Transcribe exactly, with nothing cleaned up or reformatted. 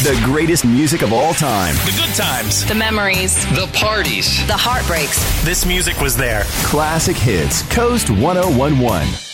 The greatest music of all time. The good times. The memories. The parties. The heartbreaks. This music was there. Classic hits. Coast one oh one one.